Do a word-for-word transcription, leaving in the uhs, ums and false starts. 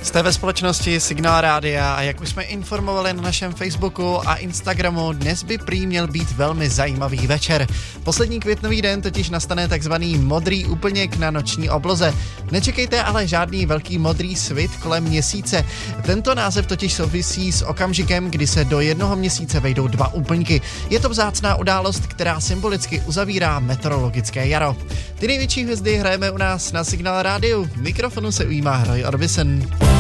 Jste ve společnosti Signál Rádia a jak už jsme informovali na našem Facebooku a Instagramu, dnes by prý měl být velmi zajímavý večer. Poslední květnový den totiž nastane takzvaný modrý úplněk na noční obloze. Nečekejte ale žádný velký modrý svit kolem měsíce. Tento název totiž souvisí s okamžikem, kdy se do jednoho měsíce vejdou dva úplňky. Je to vzácná událost, která symbolicky uzavírá meteorologické jaro. Ty největší hvězdy hrajeme u nás na Signál Rádiu. Mikrofonu se ujímá Roy Orbison.